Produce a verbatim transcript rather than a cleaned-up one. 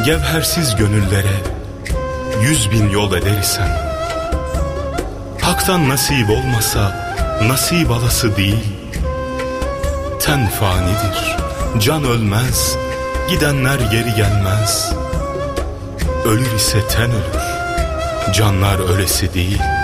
Gevhersiz gönüllere yüz bin yol eder isem, haktan nasip olmasa nasip alası değil. Ten fanidir, can ölmez, gidenler geri gelmez. Ölür ise ten ölür, canlar ölesi değil.